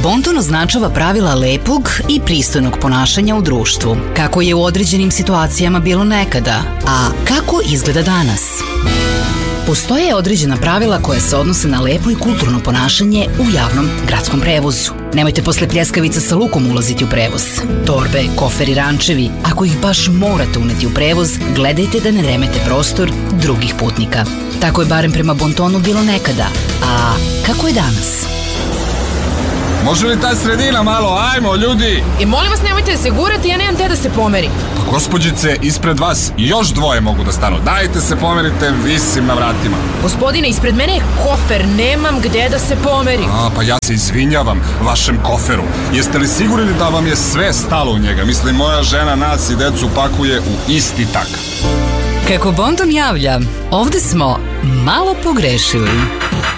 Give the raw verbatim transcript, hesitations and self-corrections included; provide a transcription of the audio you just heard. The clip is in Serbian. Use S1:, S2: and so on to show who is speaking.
S1: Bonton označava pravila lepog i pristojnog ponašanja u društvu, kako je u određenim situacijama bilo nekada, a kako izgleda danas. Postoje određena pravila koja se odnose na lepo i kulturno ponašanje u javnom gradskom prevozu. Nemojte posle pljeskavica sa lukom ulaziti u prevoz. Torbe, koferi, rančevi, ako ih baš morate uneti u prevoz, gledajte da ne remete prostor drugih putnika. Tako je barem prema Bontonu bilo nekada, a kako je danas?
S2: Može li ta sredina malo? Ajmo, ljudi!
S3: I molim vas, nemojte da se gurate, ja nemam gde da se pomerim.
S2: Pa gospođice, ispred vas još dvoje mogu da stanu. Dajte se pomerite, visim na vratima.
S3: Gospodine, ispred mene je kofer, nemam gde da se pomerim.
S2: A, pa ja se izvinjavam vašem koferu. Jeste li sigurni da vam je sve stalo u njega? Mislim, moja žena nas i decu pakuje u isti tak.
S1: Kako Bonton javlja, ovde smo malo pogrešili.